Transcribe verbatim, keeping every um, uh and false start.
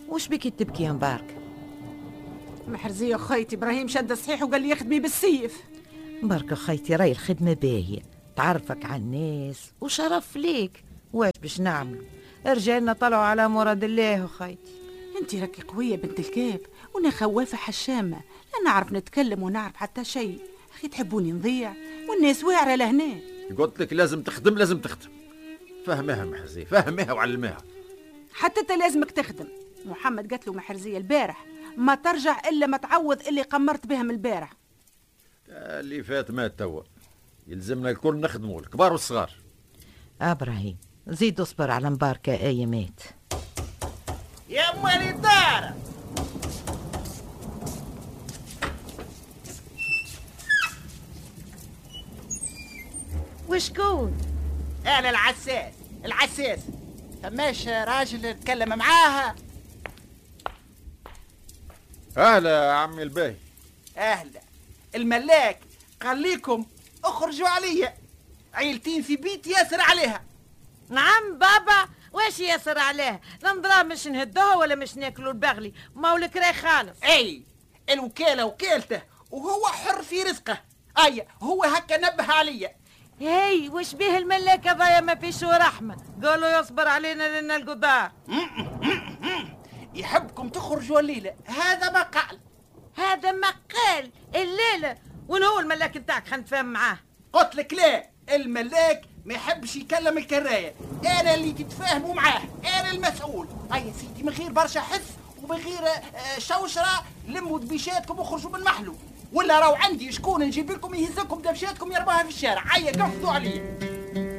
وش بك تبكي يا مبارك؟ محرزية خيتي إبراهيم شد صحيح وقال لي يخدمي بالسيف. مبارك خيتي راي الخدمة باهية، تعرفك على الناس وشرف ليك. واش باش نعملوا؟ رجالنا طلعوا على مراد الله خيتي. انت راكي قوية بنت الكاب وانا خوافة حشامة، لا نعرف نتكلم ونعرف حتى شيء. اخي تحبوني نضيع والناس واعرة لهنا. قلت لك لازم تخدم لازم تخدم. فهمها محرزية، فهمها وعلمها. حتى انت لازمك تخدم. محمد قالت له محرزية البارح ما ترجع الا ما تعوض اللي قمرت بها من البارح. اللي فات مات توا، يلزمنا الكل نخدموا الكبار والصغار. ابراهيم زيد اصبر على مباركة ايامات. يا مالي الدار وشكون؟ انا العساس العساس فماش راجل نتكلم معاها. اهلا يا عمي الباهي. اهلا. الملاك قال ليكم اخرجوا عليا، عيلتين في بيت ياسر عليها. نعم بابا، واش ياسر عليه؟ النظرة مش نهدوها ولا مش ناكلوا البغلي، ما ولك راي خالص. اي الوكالة وكالته وهو حر في رزقه. اي هو هكا نبه عليا. هي وش بيه الملاك هذايا ما فيش رحمة، قالوا يصبر علينا لنا القدار. يحبكم تخرجوا الليلة، هذا ما قال. هذا ما قال الليلة. وين هو الملاك نتاعك؟ خلينا نتفاهم معاه. قلت لك لا، الملاك ما يحبش يكلم الكراية، انا اللي تتفاهموا معاه، انا المسؤول. هيا يا سيدي من غير برشا حث ومن غير شوشرة، لموا دبيشاتكم وخرجوا من محلو، ولا راو عندي شكون نجيب لكم يهزكم دبشاتكم يرموها في الشارع. هيا قفزوا عليه.